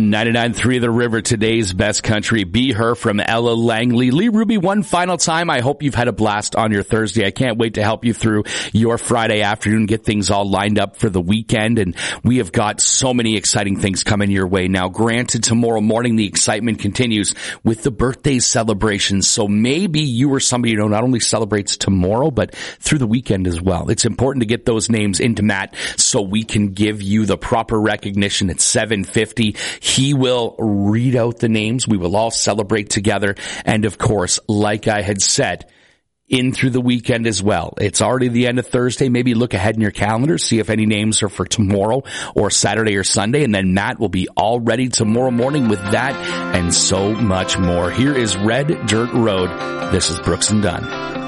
99.3 The River, today's best country. Be Her from Ella Langley. Lee Ruby, one final time. I hope you've had a blast on your Thursday. I can't wait to help you through your Friday afternoon, get things all lined up for the weekend. And we have got so many exciting things coming your way. Now, granted, tomorrow morning, the excitement continues with the birthday celebrations. So maybe you or somebody you know not only celebrates tomorrow, but through the weekend as well. It's important to get those names into Matt so we can give you the proper recognition at 7:50. He will read out the names. We will all celebrate together. And of course, like I had said, in through the weekend as well. It's already the end of Thursday. Maybe look ahead in your calendar, see if any names are for tomorrow or Saturday or Sunday. And then Matt will be all ready tomorrow morning with that and so much more. Here is Red Dirt Road. This is Brooks and Dunn.